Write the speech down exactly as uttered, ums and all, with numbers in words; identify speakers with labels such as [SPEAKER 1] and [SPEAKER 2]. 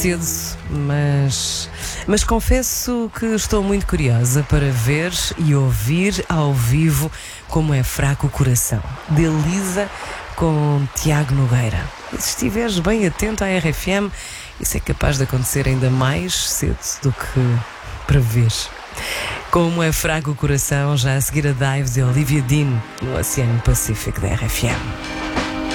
[SPEAKER 1] cedo, mas, mas confesso que estou muito curiosa para ver e ouvir ao vivo Como é Fraco o Coração, de Elisa com Tiago Nogueira. E se estiveres bem atento à R F M, isso é capaz de acontecer ainda mais cedo do que preveres. Como é Fraco o Coração, já a seguir a Dive de Olivia Dean no Oceano Pacífico da R F M.